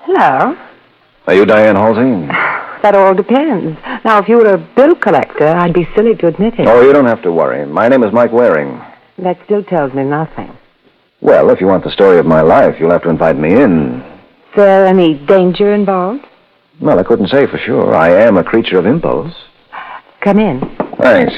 Hello. Are you Diane Halsey? That all depends. Now, if you were a bill collector, I'd be silly to admit it. Oh, you don't have to worry. My name is Mike Waring. That still tells me nothing. Well, if you want the story of my life, you'll have to invite me in. Is there any danger involved? Well, I couldn't say for sure. I am a creature of impulse. Come in. Thanks.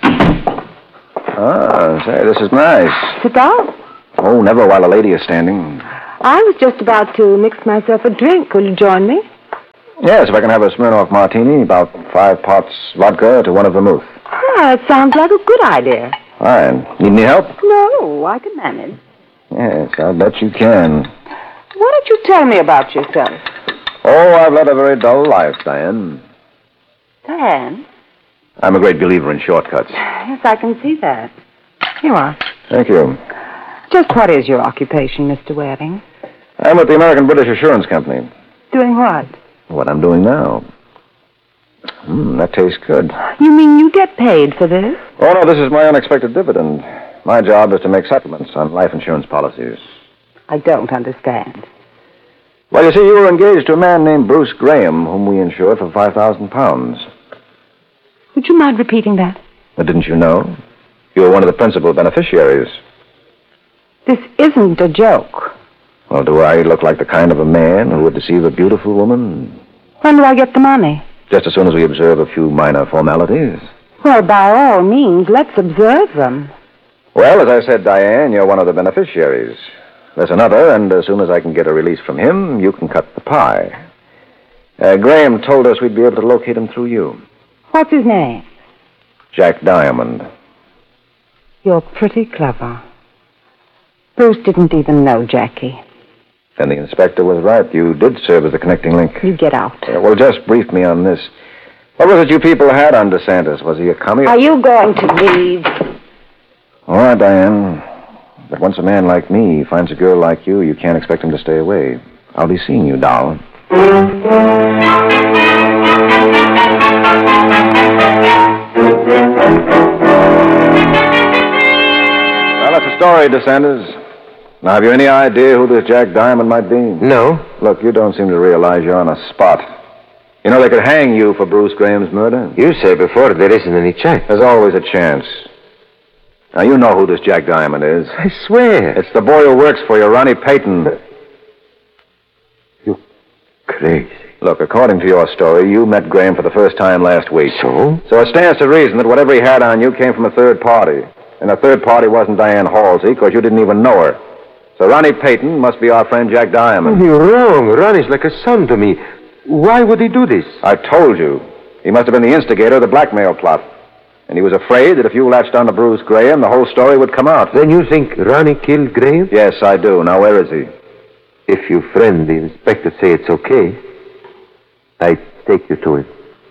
Ah, say, this is nice. Sit down. Oh, never while a lady is standing. I was just about to mix myself a drink. Will you join me? Yes, if I can have a Smirnoff martini, about 5 pots vodka to 1 of vermouth. Ah, it sounds like a good idea. Fine. Need any help? No, I can manage. Yes, I'll bet you can. Why don't you tell me about yourself? Oh, I've led a very dull life, Diane. Diane? I'm a great believer in shortcuts. Yes, I can see that. Here you are. Thank you. Just what is your occupation, Mr. Waring? I'm with the American British Assurance Company. Doing what? What I'm doing now. That tastes good. You mean you get paid for this? Oh, no, this is my unexpected dividend. My job is to make settlements on life insurance policies. I don't understand. Well, you see, you were engaged to a man named Bruce Graham, whom we insured for £5,000. Would you mind repeating that? But didn't you know? You were one of the principal beneficiaries. This isn't a joke. Well, do I look like the kind of a man who would deceive a beautiful woman? When do I get the money? Just as soon as we observe a few minor formalities. Well, by all means, let's observe them. Well, as I said, Diane, you're one of the beneficiaries. There's another, and as soon as I can get a release from him, you can cut the pie. Graham told us we'd be able to locate him through you. What's his name? Jack Diamond. You're pretty clever. Bruce didn't even know Jackie. And the inspector was right. You did serve as the connecting link. You get out. Well, just brief me on this. What was it you people had on DeSantis? Was he a commie? Are you going to leave? All right, Diane. But once a man like me finds a girl like you, you can't expect him to stay away. I'll be seeing you, darling. Well, that's a story, DeSantis. Now, have you any idea who this Jack Diamond might be? No. Look, you don't seem to realize you're on a spot. You know, they could hang you for Bruce Graham's murder. You say before there isn't any chance. There's always a chance. Now, you know who this Jack Diamond is. I swear. It's the boy who works for you, Ronnie Payton. You're crazy. Look, according to your story, you met Graham for the first time last week. So? So it stands to reason that whatever he had on you came from a third party. And the third party wasn't Diane Halsey, because you didn't even know her. So Ronnie Payton must be our friend Jack Diamond. Oh, you're wrong. Ronnie's like a son to me. Why would he do this? I told you. He must have been the instigator of the blackmail plot. And he was afraid that if you latched on to Bruce Graham, the whole story would come out. Then you think Ronnie killed Graham? Yes, I do. Now, where is he? If your friend, the inspector, say it's okay, I take you to him.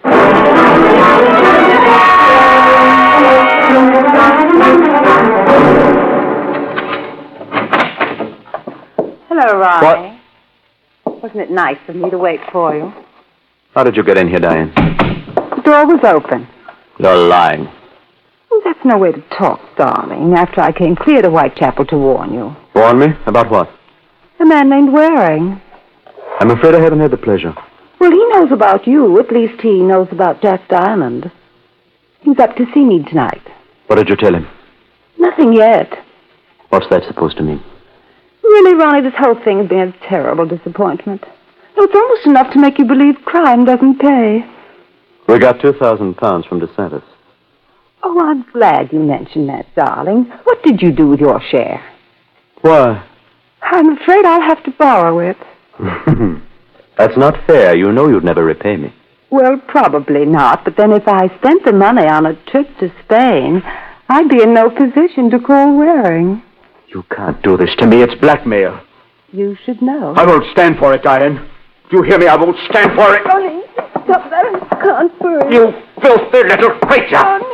Hello, Ronnie. Wasn't it nice of me to wait for you? How did you get in here, Diane? The door was open. You're lying. Oh, that's no way to talk, darling, after I came clear to Whitechapel to warn you. Warn me? About what? A man named Waring. I'm afraid I haven't had the pleasure. Well, he knows about you. At least he knows about Jack Diamond. He's up to see me tonight. What did you tell him? Nothing yet. What's that supposed to mean? Really, Ronnie, this whole thing has been a terrible disappointment. It's almost enough to make you believe crime doesn't pay. We got £2,000 from DeSantis. Oh, I'm glad you mentioned that, darling. What did you do with your share? Why? I'm afraid I'll have to borrow it. That's not fair. You know you'd never repay me. Well, probably not. But then if I spent the money on a trip to Spain, I'd be in no position to call Waring. You can't do this to me. It's blackmail. You should know. I won't stand for it, Diane. Do you hear me? I won't stand for it. Ronnie, stop that. I can't breathe. You filthy little creature. Ronnie.